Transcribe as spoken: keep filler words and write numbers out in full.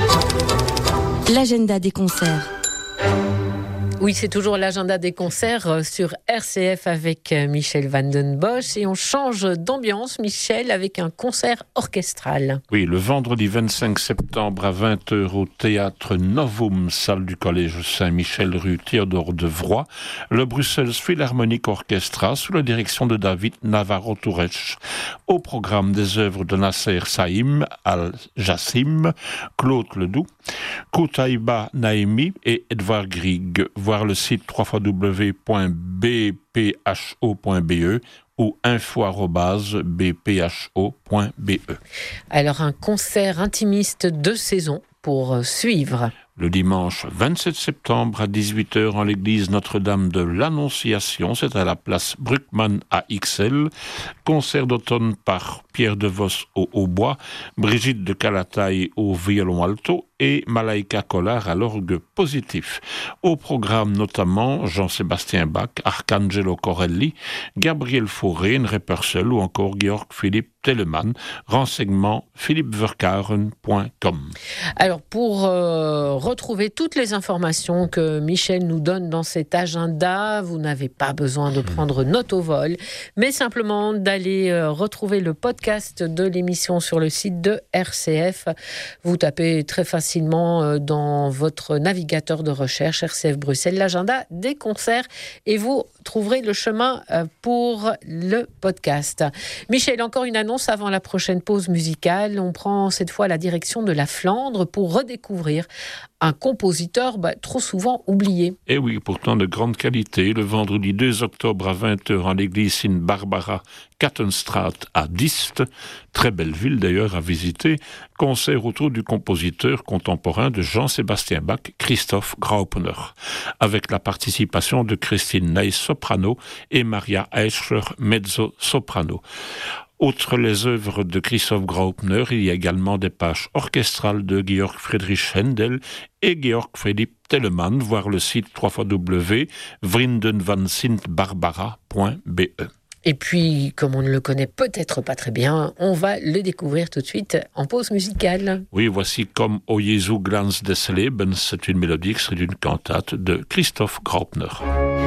L'agenda des concerts. Oui, c'est toujours l'agenda des concerts sur R C F avec Michel Van Den Bosch et on change d'ambiance, Michel, avec un concert orchestral. Oui, le vendredi vingt-cinq septembre à vingt heures au théâtre Novum, salle du collège Saint-Michel, rue Théodore de Vroy, le Bruxelles Philharmonic Orchestra sous la direction de David Navarro-Touresh. Au programme des œuvres de Nasser Saïm Al-Jassim, Claude Ledoux, Koutaïba Naimi et Edouard Grieg. Voir le site w w w point b p h o point b e ou info arobase b p h o point b e. Alors, un concert intimiste de saison pour suivre. Le dimanche vingt-sept septembre à dix-huit heures en l'église Notre-Dame de l'Annonciation, c'est à la place Bruckmann à Ixelles. Concert d'automne par Pierre DeVos au hautbois, Brigitte de Calataille au violon alto et Malaika Collar à l'orgue positif. Au programme notamment Jean-Sébastien Bach, Arcangelo Corelli, Gabriel Fauré, Nré Purcell ou encore Georg Philipp Telemann. Renseignements philippe verkaren point com. Alors pour euh, retrouver toutes les informations que Michel nous donne dans cet agenda, vous n'avez pas besoin de prendre note au vol, mais simplement d'aller euh, retrouver le podcast de l'émission sur le site de R C F. Vous tapez très facilement euh, dans votre navigateur de recherche R C F Bruxelles, l'agenda des concerts, et vous trouverez le chemin euh, pour le podcast. Michel, encore une annonce avant la prochaine pause musicale. On prend cette fois la direction de la Flandre pour redécouvrir un compositeur bah, trop souvent oublié. Et oui, pourtant de grande qualité. Le vendredi deux octobre à vingt heures en l'église Sint-Barbara, Kattenstraat à Diest. Très belle ville d'ailleurs à visiter. Concert autour du compositeur contemporain de Jean-Sébastien Bach, Christoph Graupner. Avec la participation de Christine Ney, soprano, et Maria Eichler, mezzo-soprano. Outre les œuvres de Christoph Graupner, il y a également des pages orchestrales de Georg Friedrich Händel et Georg Philipp Telemann. Voir le site w w w point vrienden van sint barbara point b e. Et puis, comme on ne le connaît peut-être pas très bien, on va le découvrir tout de suite en pause musicale. Oui, voici Comme O Jesu Glanz des Lebens, c'est une mélodie extraite d'une cantate de Christoph Graupner.